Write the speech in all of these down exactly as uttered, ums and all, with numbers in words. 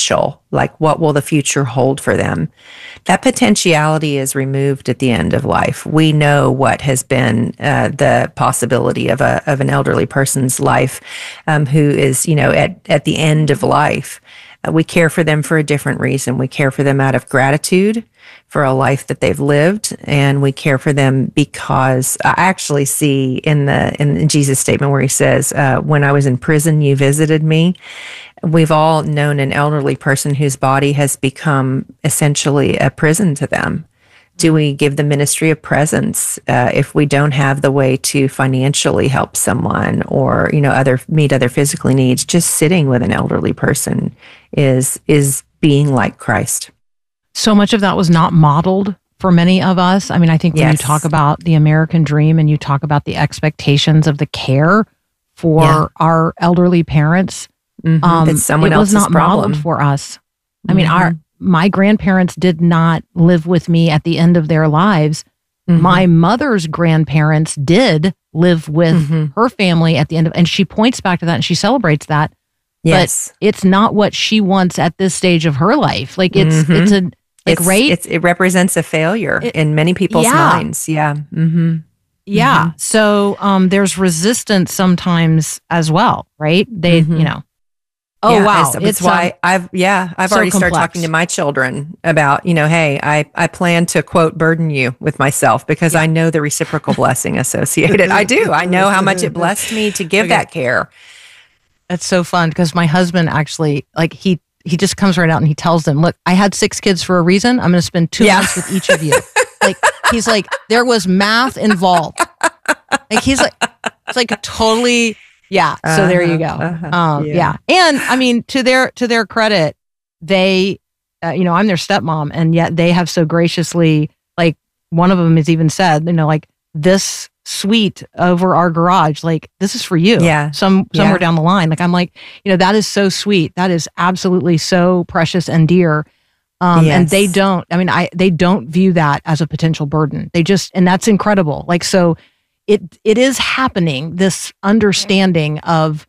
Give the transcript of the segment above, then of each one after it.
potential, like what will the future hold for them? That potentiality is removed at the end of life. We know what has been uh, the possibility of a of an elderly person's life um, who is, you know, at, at the end of life. Uh, we care for them for a different reason. We care for them out of gratitude for a life that they've lived, and we care for them because I actually see in the in Jesus' statement where he says, uh, "When I was in prison, you visited me." We've all known an elderly person whose body has become essentially a prison to them. Do we give the ministry of presence uh, if we don't have the way to financially help someone or, you know, other meet other physical needs? Just sitting with an elderly person is is being like Christ. So much of that was not modeled for many of us. I mean, I think when yes. you talk about the American dream and you talk about the expectations of the care for yeah. our elderly parents, mm-hmm. um, it's someone it was else's not problem. modeled for us. I mm-hmm. mean, our my grandparents did not live with me at the end of their lives. Mm-hmm. My mother's grandparents did live with mm-hmm. her family at the end of, and she points back to that and she celebrates that. Yes. But it's not what she wants at this stage of her life. Like it's, mm-hmm. it's a, like, it's, right? It's, it represents a failure it, in many people's yeah. minds. Yeah. Mm-hmm. Yeah. Mm-hmm. So um, there's resistance sometimes as well, right? They, mm-hmm. you know, oh, yeah, wow. That's, it's why um, I've, yeah, I've so already complex. started talking to my children about, you know, hey, I, I plan to, quote, burden you with myself because yeah. I know the reciprocal blessing associated. I do. I know how much it blessed me to give okay. that care. That's so fun because my husband actually, like, he, he just comes right out and he tells them, look, I had six kids for a reason. I'm going to spend two yeah. months with each of you. Like, he's like, there was math involved. Like, he's like, it's like totally... Yeah. So uh-huh, there you go. Uh-huh, um, yeah. yeah. And I mean, to their, to their credit, they, uh, you know, I'm their stepmom and yet they have so graciously, like one of them has even said, you know, like this suite over our garage, like this is for you. Yeah. Some, somewhere yeah. down the line. Like, I'm like, you know, that is so sweet. That is absolutely so precious and dear. Um, yes. and they don't, I mean, I, they don't view that as a potential burden. They just, and that's incredible. Like, so It it is happening, this understanding of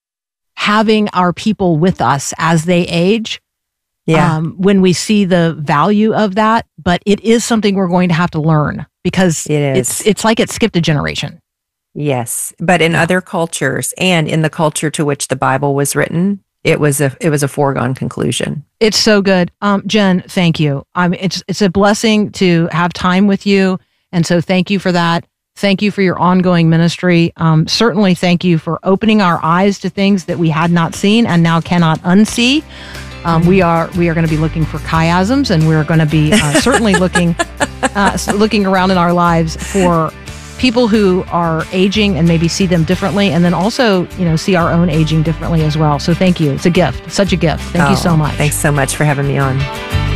having our people with us as they age. Yeah. Um, when we see the value of that, but it is something we're going to have to learn because it is. it's it's like it skipped a generation. Yes, but in yeah. other cultures and in the culture to which the Bible was written, it was a it was a foregone conclusion. It's so good, um, Jen. Thank you. I mean, it's it's a blessing to have time with you, and so thank you for that. Thank you for your ongoing ministry. Um, certainly thank you for opening our eyes to things that we had not seen and now cannot unsee. Um, we are we are going to be looking for chiasms, and we're going to be uh, certainly looking uh, looking around in our lives for people who are aging and maybe see them differently, and then also, you know, see our own aging differently as well. So thank you. It's a gift, such a gift. Thank oh, you so much. Thanks so much for having me on.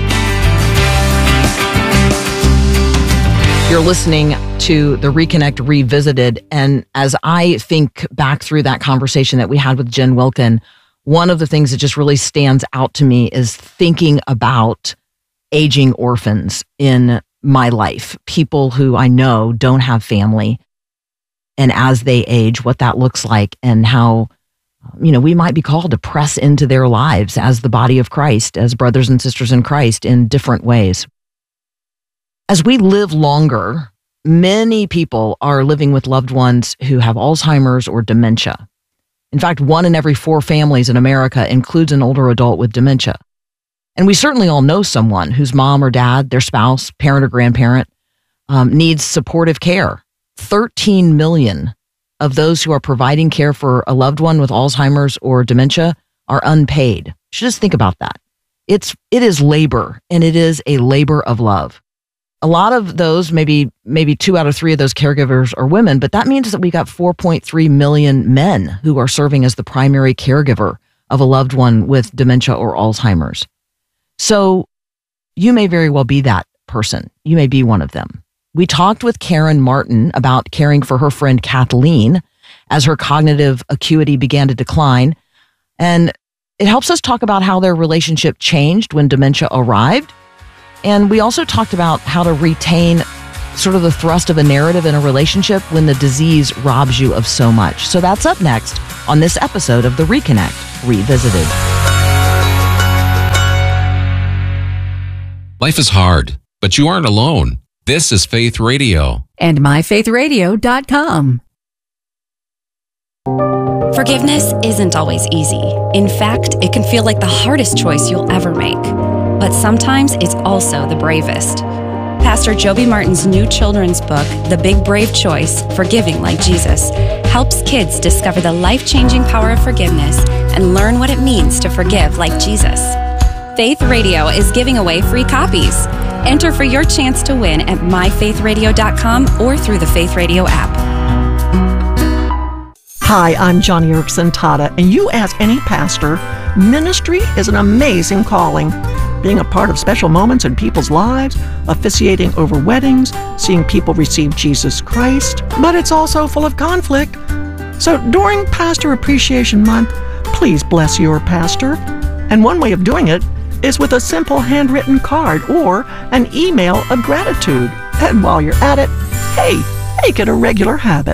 You're listening to the Reconnect Revisited. And as I think back through that conversation that we had with Jen Wilkin, one of the things that just really stands out to me is thinking about aging orphans in my life, people who I know don't have family. And as they age, what that looks like and how, you know, we might be called to press into their lives as the body of Christ, as brothers and sisters in Christ in different ways. As we live longer, many people are living with loved ones who have Alzheimer's or dementia. In fact, one in every four families in America includes an older adult with dementia. And we certainly all know someone whose mom or dad, their spouse, parent or grandparent, um, needs supportive care. thirteen million of those who are providing care for a loved one with Alzheimer's or dementia are unpaid. You should just think about that. It's, it is labor, and it is a labor of love. A lot of those, maybe maybe two out of three of those caregivers are women, but that means that we got four point three million men who are serving as the primary caregiver of a loved one with dementia or Alzheimer's. So you may very well be that person. You may be one of them. We talked with Karen Martin about caring for her friend Kathleen as her cognitive acuity began to decline. And it helps us talk about how their relationship changed when dementia arrived. And we also talked about how to retain sort of the thrust of a narrative in a relationship when the disease robs you of so much. So that's up next on this episode of The Reconnect Revisited. Life is hard, but you aren't alone. This is Faith Radio. And my faith radio dot com. Forgiveness isn't always easy. In fact, it can feel like the hardest choice you'll ever make. But sometimes it's also the bravest. Pastor Joby Martin's new children's book, The Big Brave Choice, Forgiving Like Jesus, helps kids discover the life-changing power of forgiveness and learn what it means to forgive like Jesus. Faith Radio is giving away free copies. Enter for your chance to win at my faith radio dot com or through the Faith Radio app. Hi, I'm Johnny Erickson Tata, and you ask any pastor, ministry is an amazing calling. Being a part of special moments in people's lives, officiating over weddings, seeing people receive Jesus Christ, but it's also full of conflict. So during Pastor Appreciation Month, please bless your pastor. And one way of doing it is with a simple handwritten card or an email of gratitude. And while you're at it, hey, make it a regular habit.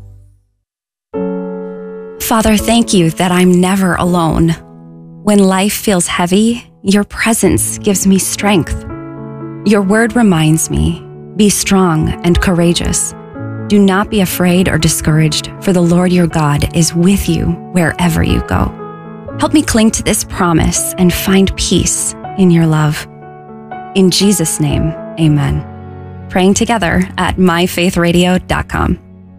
Father, thank you that I'm never alone. When life feels heavy, your presence gives me strength. Your word reminds me, be strong and courageous. Do not be afraid or discouraged, for the Lord your God is with you wherever you go. Help me cling to this promise and find peace in your love. In Jesus' name, amen. Praying together at my faith radio dot com.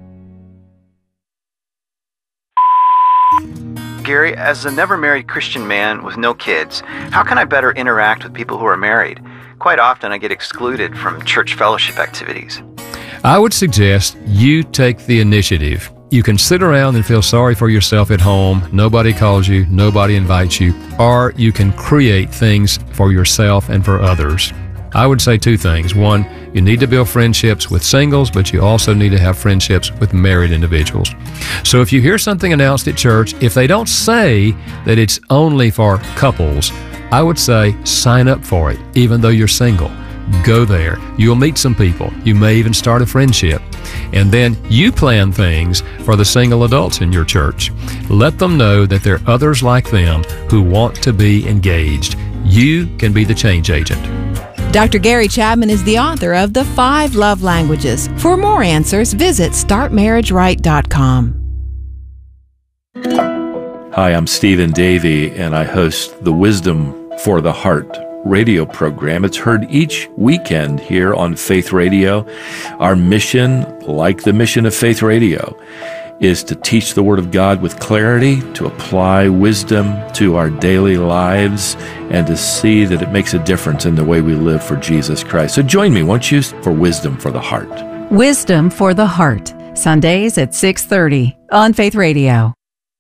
Gary, as a never-married Christian man with no kids, how can I better interact with people who are married? Quite often I get excluded from church fellowship activities. I would suggest you take the initiative. You can sit around and feel sorry for yourself at home. Nobody calls you, nobody invites you, or you can create things for yourself and for others. I would say two things. One, you need to build friendships with singles, but you also need to have friendships with married individuals. So if you hear something announced at church, if they don't say that it's only for couples, I would say sign up for it, even though you're single. Go there. You'll meet some people. You may even start a friendship. And then you plan things for the single adults in your church. Let them know that there are others like them who want to be engaged. You can be the change agent. Doctor Gary Chapman is the author of The Five Love Languages. For more answers, visit start marriage right dot com. Hi, I'm Stephen Davey, and I host the Wisdom for the Heart radio program. It's heard each weekend here on Faith Radio. Our mission, like the mission of Faith Radio, is to teach the Word of God with clarity, to apply wisdom to our daily lives, and to see that it makes a difference in the way we live for Jesus Christ. So join me, won't you, for Wisdom for the Heart. Wisdom for the Heart, Sundays at six thirty on Faith Radio.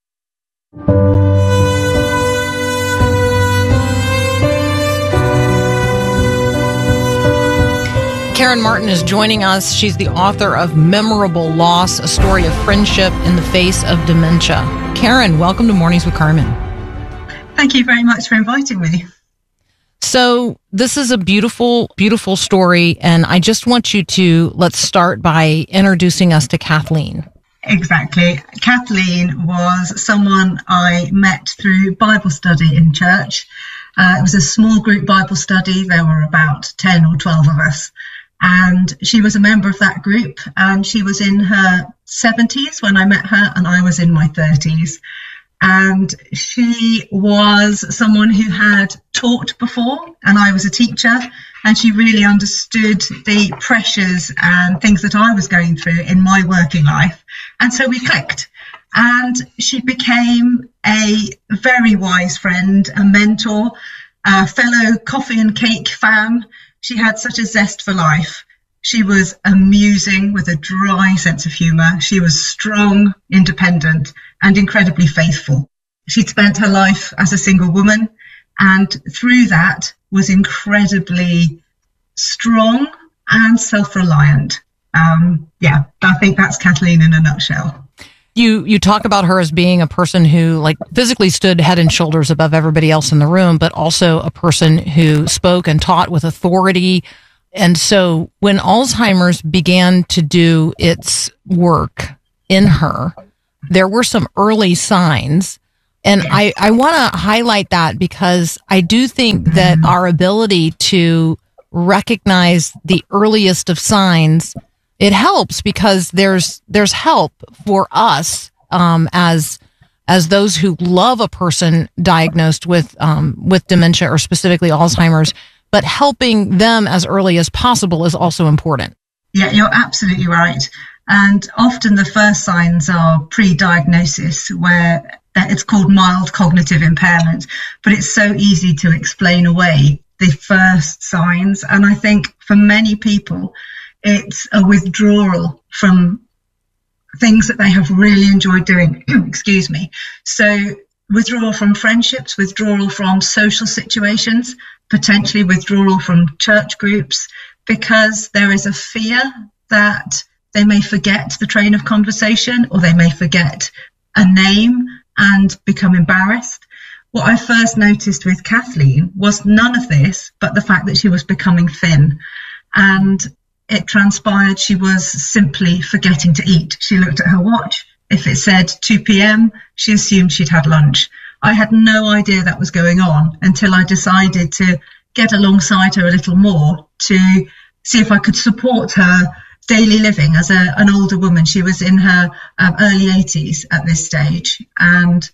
Karen Martin is joining us. She's the author of Memorable Loss, a story of friendship in the face of dementia. Karen, welcome to Mornings with Carmen. Thank you very much for inviting me. So this is a beautiful, beautiful story, and I just want you to, let's start by introducing us to Kathleen. Exactly. Kathleen was someone I met through Bible study in church. Uh, it was a small group Bible study. There were about ten or twelve of us. And she was a member of that group, and she was in her seventies when I met her, and I was in my thirties. And she was someone who had taught before, and I was a teacher, and she really understood the pressures and things that I was going through in my working life. And so we clicked. And she became a very wise friend, a mentor, a fellow coffee and cake fan. She had such a zest for life. She was amusing with a dry sense of humour. She was strong, independent, and incredibly faithful. She'd spent her life as a single woman, and through that was incredibly strong and self-reliant. Um, yeah, I think that's Kathleen in a nutshell. You you talk about her as being a person who like physically stood head and shoulders above everybody else in the room, but also a person who spoke and taught with authority. And so when Alzheimer's began to do its work in her, there were some early signs. And I, I want to highlight that because I do think that our ability to recognize the earliest of signs, it helps because there's there's help for us um, as as those who love a person diagnosed with um, with dementia or specifically Alzheimer's. But helping them as early as possible is also important. Yeah, you're absolutely right. And often the first signs are pre-diagnosis, where it's called mild cognitive impairment, but it's so easy to explain away the first signs. And I think for many people, it's a withdrawal from things that they have really enjoyed doing. Excuse me. So withdrawal from friendships, withdrawal from social situations, potentially withdrawal from church groups, because there is a fear that they may forget the train of conversation or they may forget a name and become embarrassed. What I first noticed with Kathleen was none of this, but the fact that she was becoming thin. And it transpired she was simply forgetting to eat. She looked at her watch. If it said two p.m., she assumed she'd had lunch. I had no idea that was going on until I decided to get alongside her a little more to see if I could support her daily living as a, an older woman. She was in her um, early eighties at this stage. And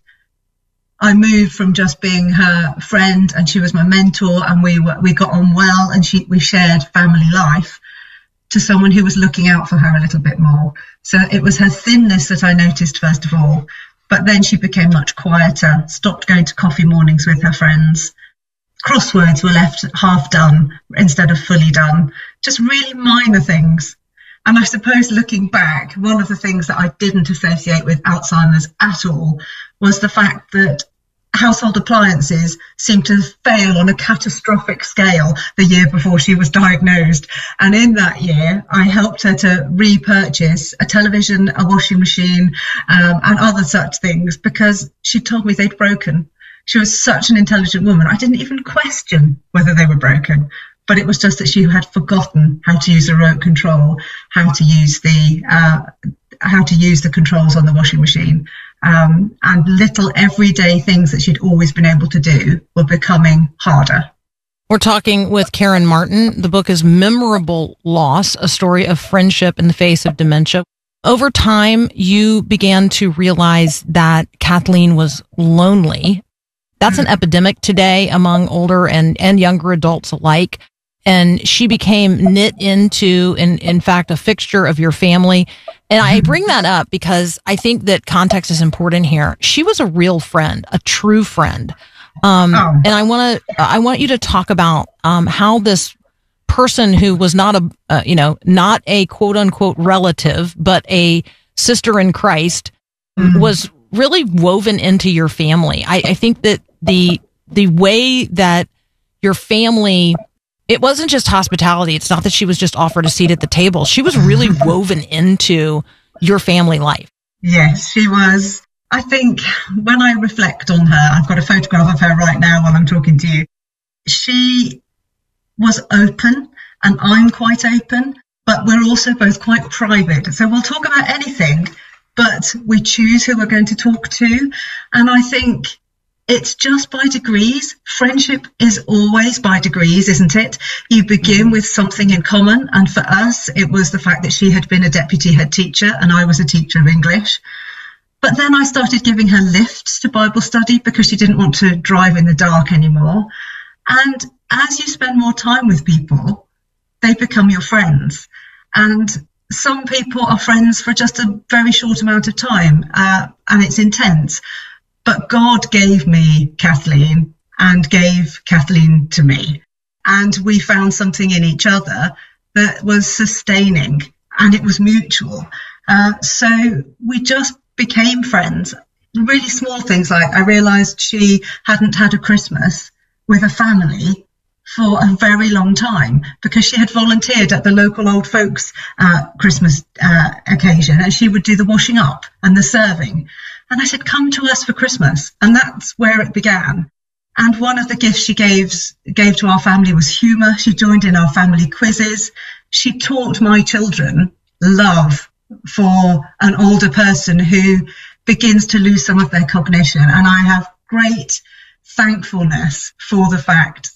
I moved from just being her friend and she was my mentor and we were, we got on well and she, we shared family life, to someone who was looking out for her a little bit more. So it was her thinness that I noticed first of all, but then she became much quieter, stopped going to coffee mornings with her friends. Crosswords were left half done instead of fully done, just really minor things. And I suppose looking back, one of the things that I didn't associate with Alzheimer's at all was the fact that household appliances seemed to fail on a catastrophic scale the year before she was diagnosed. And in that year, I helped her to repurchase a television, a washing machine, um, and other such things because she told me they'd broken. She was such an intelligent woman. I didn't even question whether they were broken, but it was just that she had forgotten how to use the remote control, how to use the uh, how to use the controls on the washing machine. Um, and little everyday things that she'd always been able to do were becoming harder. We're talking with Karen Martin. The book is Memorable Loss, a story of friendship in the face of dementia. Over time, you began to realize that Kathleen was lonely. That's an epidemic today among older and, and younger adults alike. And she became knit into, in, in fact, a fixture of your family. And I bring that up because I think that context is important here. She was a real friend, a true friend. Um, oh. And I want to, I want you to talk about, um, how this person who was not a, uh, you know, not a quote unquote relative, but a sister in Christ mm-hmm. was really woven into your family. I, I think that the, the way that your family, it wasn't just hospitality. It's not that she was just offered a seat at the table. She was really woven into your family life. Yes, she was. I think when I reflect on her, I've got a photograph of her right now while I'm talking to you. She was open and I'm quite open, but we're also both quite private. So we'll talk about anything, but we choose who we're going to talk to. And I think it's just by degrees. Friendship is always by degrees, isn't it? You begin with something in common. And for us, it was the fact that she had been a deputy head teacher and I was a teacher of English. But then I started giving her lifts to Bible study because she didn't want to drive in the dark anymore. And as you spend more time with people, they become your friends. And some people are friends for just a very short amount of time, uh, and it's intense. But God gave me Kathleen and gave Kathleen to me. And we found something in each other that was sustaining and it was mutual. Uh, so we just became friends. Really small things like I realized she hadn't had a Christmas with a family for a very long time because she had volunteered at the local old folks uh, Christmas uh, occasion, and she would do the washing up and the serving. And I said, come to us for Christmas. And that's where it began. And one of the gifts she gave, gave to our family was humor. She joined in our family quizzes. She taught my children love for an older person who begins to lose some of their cognition. And I have great thankfulness for the fact